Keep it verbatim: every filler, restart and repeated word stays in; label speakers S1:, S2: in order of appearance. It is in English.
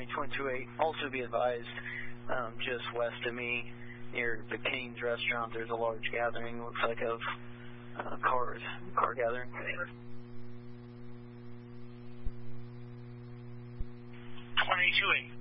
S1: twenty-two eight. Also be advised, um, just west of me, near the Cane's restaurant, there's a large gathering, looks like of uh, cars, car gathering.
S2: twenty-two eight.